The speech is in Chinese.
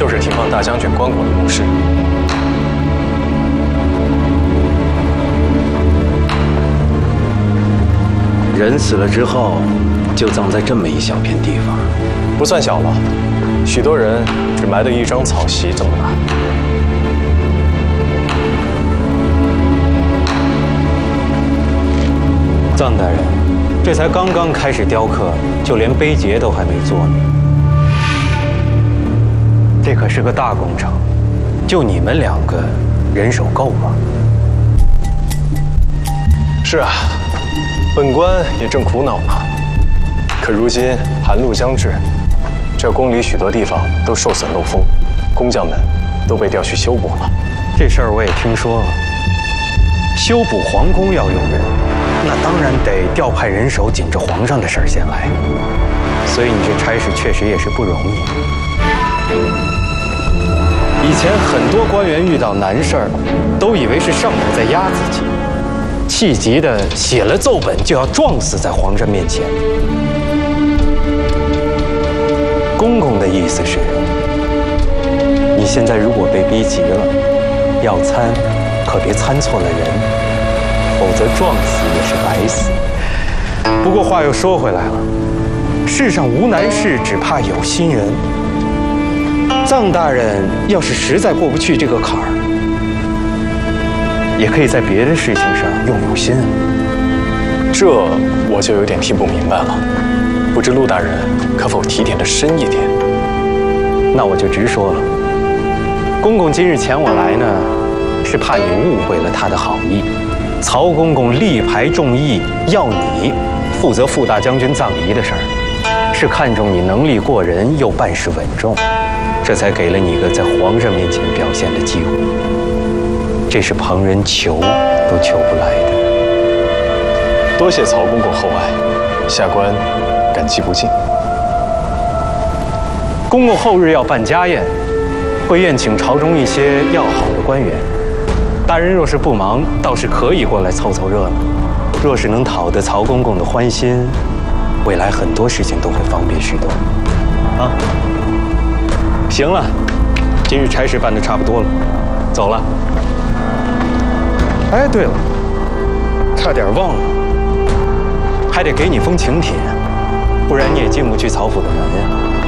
就是廷芳大将军关公的墓室。 人死了之后，就葬在这么一小片地方， 不算小了，许多人只埋的一张草席这么大。 臧大人，这才刚刚开始雕刻，就连碑碣都还没做呢。这可是个大工程，就你们2个，人手够吗？ 是啊，本官也正苦恼呢。可如今寒露将至，这宫里许多地方都受损漏风，工匠们都被调去修补了。 这事儿我也听说了。修补皇宫要用人，那当然得调派人手紧着皇上的事儿先来。所以你这差事确实也是不容易。以前很多官员遇到难事儿，都以为是上面在压自己，气急的写了奏本就要撞死在皇上面前。公公的意思是，你现在如果被逼急了，要参可别参错了人，否则撞死也是白死。不过话又说回来了，世上无难事，只怕有心人。臧大人要是实在过不去这个坎儿，也可以在别的事情上用心。 这我就有点听不明白了，不知陆大人可否提点的深一点？ 那我就直说了，公公今日遣我来呢，是怕你误会了他的好意。曹公公力排众议，要你负责副大将军葬仪的事儿，是看中你能力过人，又办事稳重，这才给了你一个在皇上面前表现的机会。这是旁人求都求不来的。 多谢曹公公厚爱，下官感激不尽。 公公后日要办家宴，会宴请朝中一些要好的官员。大人若是不忙，倒是可以过来凑凑热闹。若是能讨得曹公公的欢心，未来很多事情都会方便许多。啊，行了，今日差事办得差不多了，走了。哎，对了，差点忘了，还得给你封请帖，不然你也进不去曹府的门呀。